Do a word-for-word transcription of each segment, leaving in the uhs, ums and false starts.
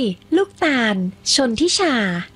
ลูกตาลชนทิชา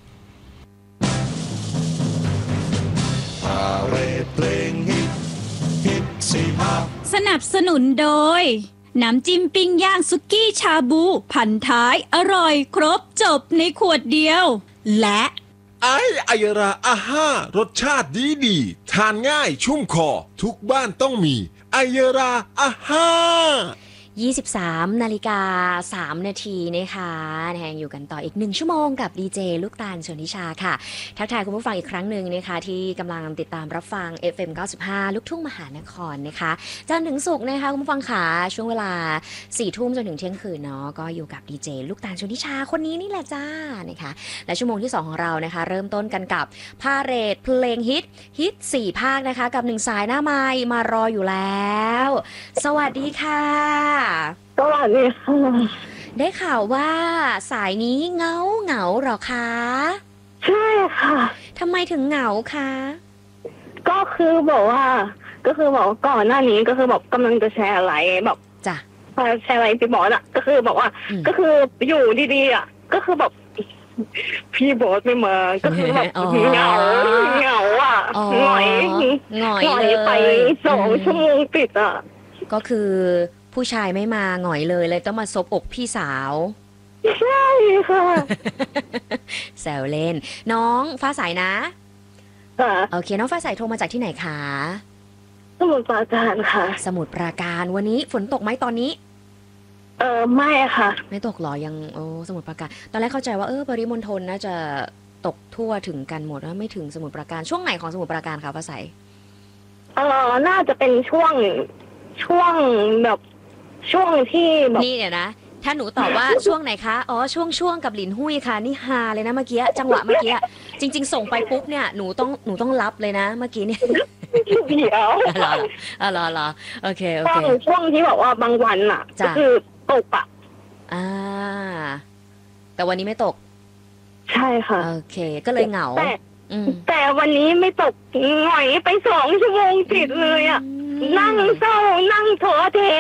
พาเรดเพลงฮิตฮิตสี่ภาคสนับสนุนโดยน้ำจิ้มปิ้งย่างสุกี้ชาบูพันท้ายอร่อยครบจบในขวดเดียวและไอไอยราอาห้ารสชาติดีดีทานง่ายชุ่มคอทุกบ้านต้องมีไอยราอาห้ายี่สิบสามนาฬิกาสามนาทีนะคะนะฮะอยู่กันต่ออีกหนึ่งชั่วโมงกับดีเจลูกตาลชนทิชาค่ะทักทายคุณผู้ฟังอีกครั้งหนึ่งนะคะที่กำลังติดตามรับฟัง เอฟ เอ็ม เก้าสิบห้า ลูกทุ่งมหานครนะคะจันทร์ถึงศุกร์นะคะคุณผู้ฟังค่ะช่วงเวลาสี่ทุ่มจนถึงเที่ยงคืนเนาะก็อยู่กับดีเจลูกตาลชนทิชาคนนี้นี่แหละจ้านะคะและชั่วโมงที่สองของเรานะคะเริ่มต้นกันกับพาเหรดเพลงฮิตฮิตสี่ภาคนะคะกับหนึ่งสายหน้าไมค์มารออยู่แล้วสวัสดีค่ะสวัสดีค่ะได้ข่าวว่าสายนี้เหงาเหงาหรอคะใช่ค่ะทำไมถึงเหงาคะก็คือบอกว่าก็คือบอกก่อนหน้านี้ก็คือบอกกำลังจะแชร์อะไรแบบจ้ะแชร์อะไรพี่บอสอ่ะก็คือบอกว่าก็คืออยู่ดีๆอ่ะก็คือแบบพี่บอสไม่มาก็คือแบบเหงาเหงาอ่ะหงอยหงอยเลยไปสองชั่วโมงติดอ่ะก็คือผู้ชายไม่มาหงอยเลยเลยต้องมาซบอกพี่สาวใช่ค่ะแซวเล่นน้องฟ้าใสนะค่ะโอเคน้องฟ้าใสโทรมาจากที่ไหนคะสมุทรปราการค่ะสมุทรปราการวันนี้ฝนตกไหมตอนนี้เออไม่ค่ะไม่ตกหรอยังโอ้สมุทรปราการตอนแรกเข้าใจว่าเออปริมณฑลน่าจะตกทั่วถึงกันหมดว่าไม่ถึงสมุทรปราการช่วงไหนของสมุทรปราการคะฟ้าใสเออน่าจะเป็นช่วงช่วงแบบช่วงที่แบบนี่เนี่ยนะถ้าหนูตอบว่าช่วงไหนคะอ๋อช่วงช่วงกับหลินหุ้ยค่ะนี่ฮาเลยนะเมื่อกี้จังหวะเมื่อกี้จริงๆส่งไปปุ๊บเนี่ยหนูต้องหนูต้องรับเลยนะเมื่อกี้เนี่ยเดี๋ยวเหรออ๋อเหรอเหรอโอเคโอเคช่วงที่บอกว่าบางวันอ่ะก็คือตกอ่ะอ่าแต่วันนี้ไม่ตกใช่ค่ะโอเคก็เลยเหงาแต่แต่วันนี้ไม่ตกหงอยไปสองชั่วโมงติดเลยอ่ะนั่งเศร้านั่งท้อแท้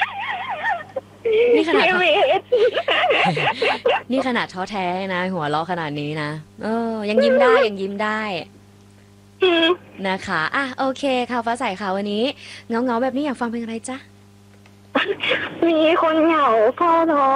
นี่ขนาดนี่ขนาดท้อแท้นะหัวเราะขนาดนี้นะเออยังยิ้มได้ยังยิ้มได้นะคะอ่ะโอเคค่ะฟ้าใสค่ะวันนี้เงาๆแบบนี้อยากฟังเพลงอะไรจ๊ะมีคนเหงาเฝ้ารอ